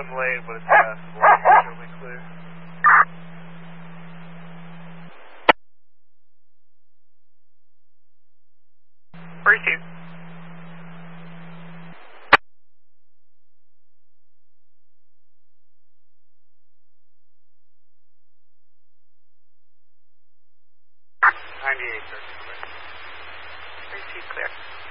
one lane, but it's passable. Show me clear. Receive. Receive clear.